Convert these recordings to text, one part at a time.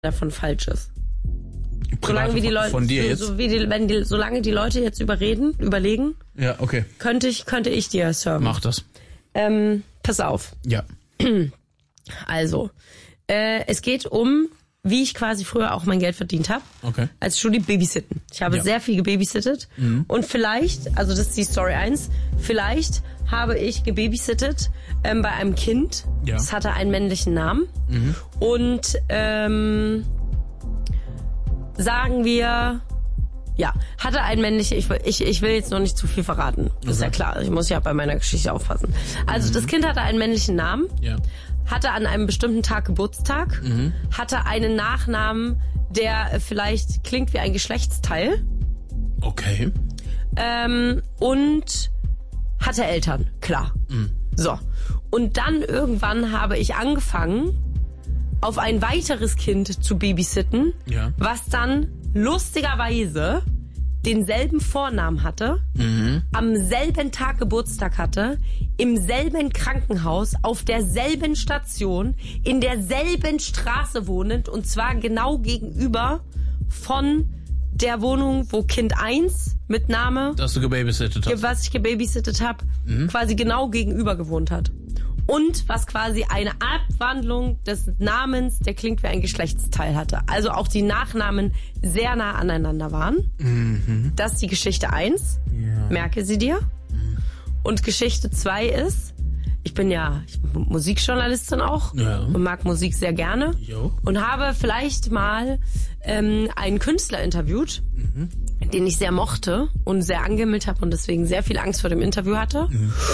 davon falsch ist. Solange wie die Leute von dir jetzt? Solange die Leute jetzt überlegen, ja, okay. könnte ich dir serven. Mach das. Pass auf. Ja. Also, es geht um, wie ich quasi früher auch mein Geld verdient habe. Okay. Als Studi babysitten. Ich habe sehr viel gebabysittet. Und vielleicht, also das ist die Story 1, vielleicht habe ich gebabysittet bei einem Kind. Ja. Das hatte einen männlichen Namen. Und sagen wir, ja, hatte einen männlichen, ich will jetzt noch nicht zu viel verraten. Das ist ja klar, ich muss ja bei meiner Geschichte aufpassen. Also das Kind hatte einen männlichen Namen, hatte an einem bestimmten Tag Geburtstag, hatte einen Nachnamen, der vielleicht klingt wie ein Geschlechtsteil. Okay. Und hatte Eltern, klar. So. Und dann irgendwann habe ich angefangen, auf ein weiteres Kind zu babysitten, was dann lustigerweise denselben Vornamen hatte, am selben Tag Geburtstag hatte, im selben Krankenhaus, auf derselben Station, in derselben Straße wohnend, und zwar genau gegenüber von der Wohnung, wo Kind 1 mit Name, das du gebabysittet hast, was ich gebabysittet habe, quasi genau gegenüber gewohnt hat. Und was quasi eine Abwandlung des Namens, der klingt wie ein Geschlechtsteil hatte. Also auch die Nachnamen sehr nah aneinander waren. Das ist die Geschichte 1. Ja. Merke sie dir. Und Geschichte 2 ist, ich bin Musikjournalistin auch und mag Musik sehr gerne. Und habe vielleicht mal einen Künstler interviewt, den ich sehr mochte und sehr angehimmelt habe und deswegen sehr viel Angst vor dem Interview hatte.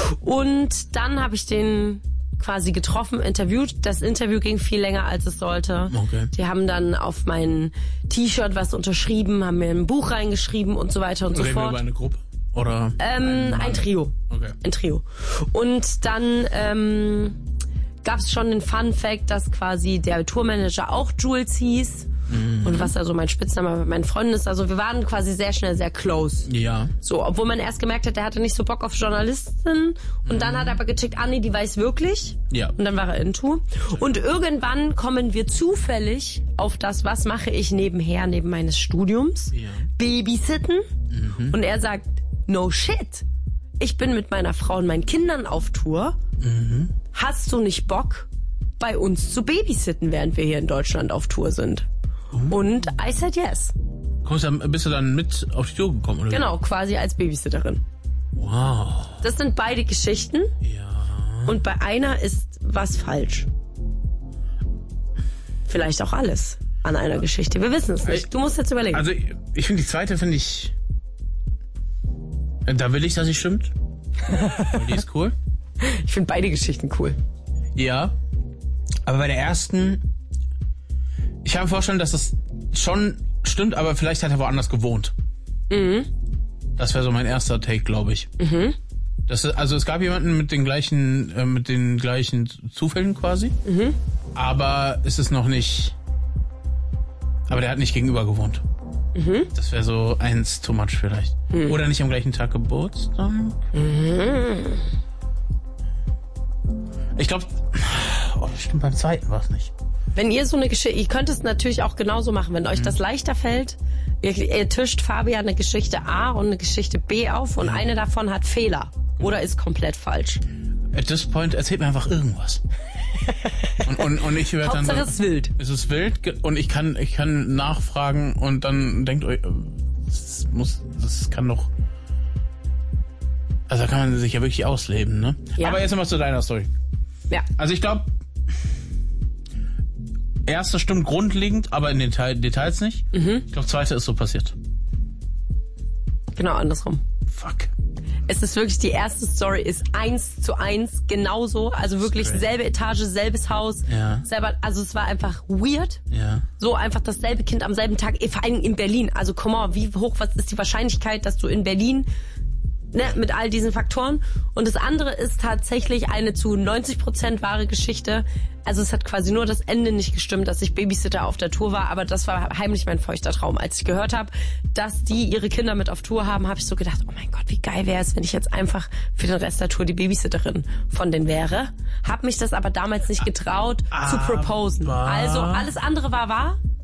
Und dann habe ich den quasi getroffen, interviewt. Das Interview ging viel länger, als es sollte. Okay. Die haben dann auf mein T-Shirt was unterschrieben, haben mir ein Buch reingeschrieben und so weiter und so fort. Über eine Gruppe? Oder ein Trio. Okay. Ein Trio. Und dann gab es schon den Fun Fact, dass quasi der Tourmanager auch Jules hieß. Und was also mein Spitzname bei meinen Freunden ist. Also wir waren quasi sehr schnell sehr close. Ja. So, obwohl man erst gemerkt hat, der hatte nicht so Bock auf Journalisten. Und dann hat er aber gecheckt, nee, die weiß wirklich. Ja. Und dann war er into. Und irgendwann kommen wir zufällig auf das, was mache ich nebenher, neben meines Studiums. Ja. Babysitten. Und er sagt, no shit. Ich bin mit meiner Frau und meinen Kindern auf Tour. Hast du nicht Bock, bei uns zu babysitten, während wir hier in Deutschland auf Tour sind? Und I said yes. Bist du dann mit auf die Tour gekommen, oder? Genau, quasi als Babysitterin. Wow. Das sind beide Geschichten. Ja. Und bei einer ist was falsch. Vielleicht auch alles an einer Geschichte. Wir wissen es nicht. Du musst jetzt überlegen. Also ich finde die zweite, da will ich, dass sie stimmt. Die ist cool. Ich finde beide Geschichten cool. Ja. Aber bei der ersten, ich kann mir vorstellen, dass das schon stimmt, aber vielleicht hat er woanders gewohnt. Das wäre so mein erster Take, glaube ich. Also es gab jemanden mit den gleichen Zufällen quasi. Aber es ist noch nicht. Aber der hat nicht gegenüber gewohnt. Das wäre so eins too much vielleicht. Oder nicht am gleichen Tag Geburtstag. Ich glaube, stimmt, beim zweiten war es nicht. Wenn ihr so eine Geschichte, ihr könnt es natürlich auch genauso machen, wenn euch das leichter fällt. Ihr tischt Fabian eine Geschichte A und eine Geschichte B auf und eine davon hat Fehler oder ist komplett falsch. At this point erzählt mir einfach irgendwas. und ich werde dann. Hauptsache es ist wild. Es ist wild und ich kann nachfragen und dann denkt euch, das kann doch. Also da kann man sich ja wirklich ausleben, ne? Ja. Aber jetzt nochmal zu deiner Story. Ja. Also ich glaube, erste stimmt grundlegend, aber in den Details nicht. Ich glaube, zweite ist so passiert. Genau andersrum. Fuck. Es ist wirklich, die erste Story ist 1:1 genauso. Also wirklich selbe Etage, selbes Haus. Ja. Also es war einfach weird. Ja. So einfach dasselbe Kind am selben Tag, vor allem in Berlin. Also come on, wie hoch, was ist die Wahrscheinlichkeit, dass du in Berlin, mit all diesen Faktoren. Und das andere ist tatsächlich eine zu 90% wahre Geschichte. Also es hat quasi nur das Ende nicht gestimmt, dass ich Babysitter auf der Tour war, aber das war heimlich mein feuchter Traum. Als ich gehört habe, dass die ihre Kinder mit auf Tour haben, habe ich so gedacht, oh mein Gott, wie geil wäre es, wenn ich jetzt einfach für den Rest der Tour die Babysitterin von denen wäre. Hab mich das aber damals nicht getraut zu proposen. Also alles andere war wahr.